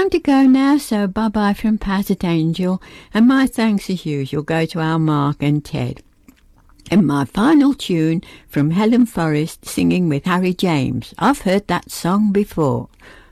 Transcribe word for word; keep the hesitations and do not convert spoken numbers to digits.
time to go now, so bye-bye from Pazzard Angel, and my thanks as usual go to our Mark and Ted. And my final tune from Helen Forrest singing with Harry James. I've heard that song before.